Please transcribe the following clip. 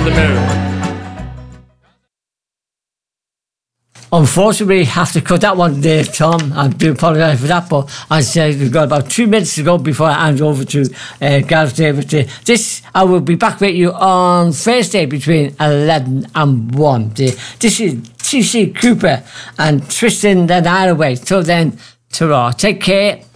the moon. Unfortunately, we have to cut that one there, Tom. I do apologise for that, but as I said, we've got about 2 minutes to go before I hand over to Gareth Davis. I will be back with you on Thursday between 11 and 1. This is TC Cooper and Tristan the Night Away. Till then, ta-ra. Take care.